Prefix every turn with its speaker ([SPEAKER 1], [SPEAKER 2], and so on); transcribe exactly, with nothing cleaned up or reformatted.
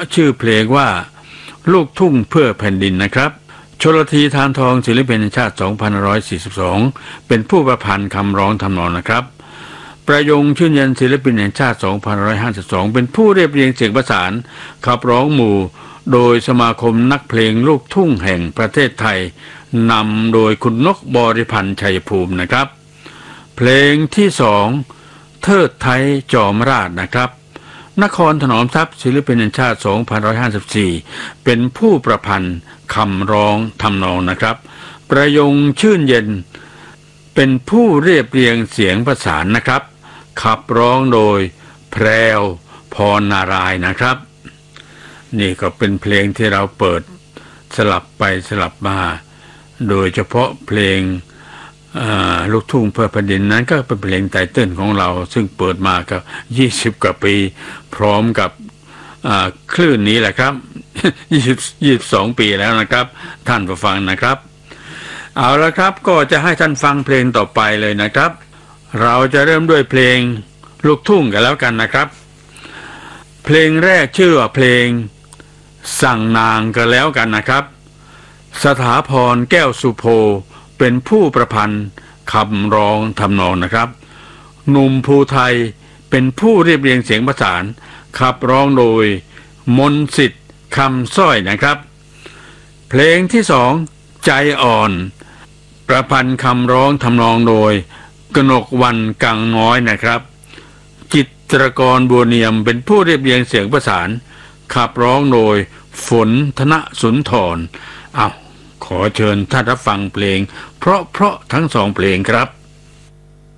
[SPEAKER 1] ชื่อเพลงว่าลูกทุ่งเพื่อแผ่นดินนะครับชลธีธารทองศิลปินแห่งชาติสองพันห้าร้อยสี่สิบสองเป็นผู้ประพันธ์คำร้องทำนองนะครับประยงชื่นยันศิลปินแห่งชาติสองพันห้าร้อยห้าสิบสองเป็นผู้เรียบเรียงเสียงประสานขับร้องหมู่โดยสมาคมนักเพลงลูกทุ่งแห่งประเทศไทยนำโดยคุณนกบริพันธ์ชัยภูมินะครับเพลงที่สองเทิดไทยจอมราชนะครับนครถนอมทรัพย์ศิลปินแห่งชาติสองพันห้าร้อยห้าสิบสี่เป็นผู้ประพันธ์คำร้องทำนองนะครับประยงชื่นเย็นเป็นผู้เรียบเรียงเสียงประสานนะครับขับร้องโดยแพรวพรนารายณ์นะครับนี่ก็เป็นเพลงที่เราเปิดสลับไปสลับมาโดยเฉพาะเพลงลูกทุ่งเพื่อแผ่นดินนั้นก็เป็นเพลงไตเติ้ลของเราซึ่งเปิดมาก็ยี่สิบกว่าปีพร้อมกับคลื่นนี้แหละครับยี่สิบ ยี่สิบสองปีแล้วนะครับท่านผู้ฟังนะครับเอาละครับก็จะให้ท่านฟังเพลงต่อไปเลยนะครับเราจะเริ่มด้วยเพลงลูกทุ่งกันแล้วกันนะครับเพลงแรกชื่อว่าเพลงสั่งนางกันแล้วกันนะครับสถาพรแก้วสุโภเป็นผู้ประพันธ์คำร้องทำนองนะครับหนุ่มภูไทยเป็นผู้เรียบเรียงเสียงประสานขับร้องโดยมนต์สิทธิ์คำสร้อยนะครับเพลงที่สองใจอ่อนประพันธ์คำร้องทำนองโดยกนกวรรณกังน้อยนะครับจิตรกรบัวเนียมเป็นผู้เรียบเรียงเสียงประสานขับร้องโดยฝนธนสุนทรเอาขอเชิญท่านรับฟังเพลงเพราะเพราะทั้งสองเพลงครับ